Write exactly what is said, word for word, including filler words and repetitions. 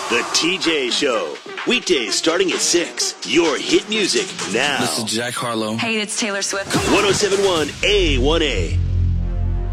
The T J Show. Weekdays starting at six. Your hit music now. This is Jack Harlow. Hey, it's Taylor Swift. one oh seven point one A one A.